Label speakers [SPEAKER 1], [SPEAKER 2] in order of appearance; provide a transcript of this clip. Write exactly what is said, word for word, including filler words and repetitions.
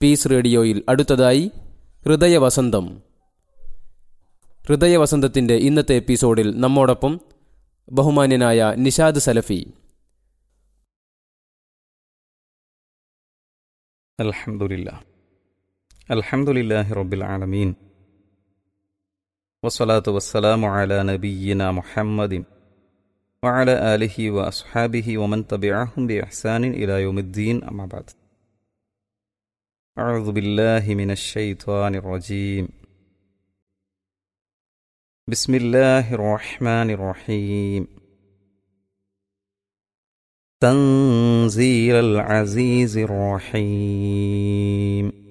[SPEAKER 1] Piece റേഡിയോയിൽ അടുത്തതായി ഹൃദയവസന്തം. ഹൃദയവസന്തത്തിൻ്റെ ഇന്നത്തെ എപ്പിസോഡിൽ നമ്മോടൊപ്പം ബഹുമാന്യനായ നിഷാദ് സലഫി.
[SPEAKER 2] അൽഹംദുലില്ലാ അൽഹംദുലില്ലാഹി റബ്ബിൽ ആലമീൻ വസ്സലാത്തു വസ്സലാമു അലാ നബിയ്യിനാ മുഹമ്മദിൻ വഅലാ ആലിഹി വഅസ്ഹാബിഹി വമൻ തബിഅഹും ബിഇഹ്സാനിൻ ഇലാ യൗമിദ്ദീൻ. അമ്മാ ബഅദ്. അഊദു ബില്ലാഹി മിനശ് ശൈത്വാനിർ റജീം. ബിസ്മില്ലാഹിർ റഹ്മാനിർ റഹീം. തൻസീലൽ അസീസിർ റഹീം.